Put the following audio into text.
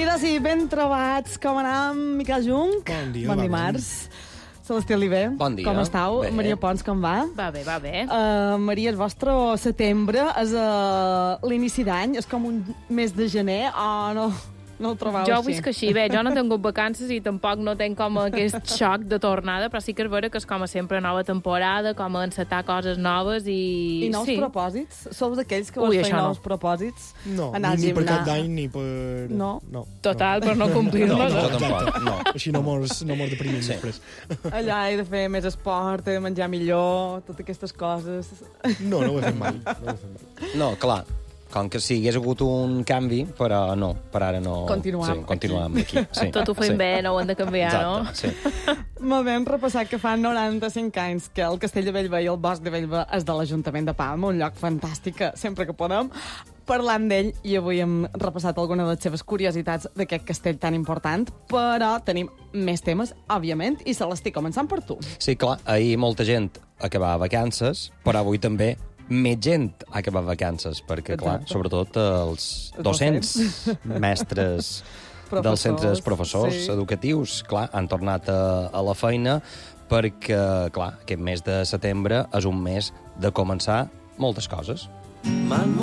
I doncs sí, ben trobats. Com anem, Miquel Jung? Bon dia, Bon va dimarts. Celestí Oliver. Bon dia. Com estàu? Bé. Maria Pons, com va? Va bé, va bé. Maria, el vostre setembre és l'inici d'any, és com un mes de gener, o no ho trobeu Jo ho així? visc així. Bé, jo no he tingut vacances i tampoc no tenc com aquest xoc de tornada, però sí que és vera que és com a sempre nova temporada, com a encetar coses noves i... I nous sí. propòsits? Sou d'aquells que Ui, vos feien això no. nous propòsits? No, Anar al ni per gimnàs. cap d'any ni per... No? Total, per no complir-los. No, tampoc, no. Així no mors deprimint Sí. després. Allà he de fer més esport, he de menjar millor, totes aquestes coses. No ho he fet mai. No ho he fet mai. No, clar, com que sí, hagués hagut un canvi, però no, per ara no... Continuam Sí, continuam aquí. Sí, Tot ho fem bé, no ho hem de canviar, no? Exacte, sí. Molt bé, hem repassat que fa 95 anys que el Castell de Bellver i el Bosc de Bellver és de l'Ajuntament de Palma, un lloc fantàstic que sempre que podem parlant d'ell, i avui hem repassat alguna de les seves curiositats d'aquest castell tan important, però tenim més temes, òbviament, i Celestí, començant per tu. Sí, clar, ahir molta gent acabava vacances, però avui també més gent ha acabat vacances, perquè, clar, Exacte. sobretot els docents, mestres dels Professors, centres, professors sí. educatius, clar, han tornat a la feina perquè, clar, aquest mes de setembre és un mes de començar moltes coses.